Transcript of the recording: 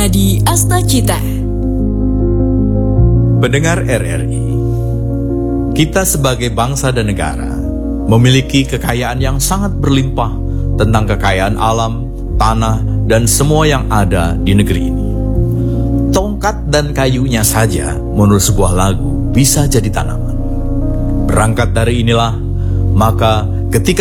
Nadi Astacita. Pendengar RRI, kita sebagai bangsa dan negara memiliki kekayaan yang sangat berlimpah tentang kekayaan alam, tanah, dan semua yang ada di negeri ini. Tongkat dan kayunya saja menurut sebuah lagu bisa jadi tanaman. Berangkat dari inilah, maka ketika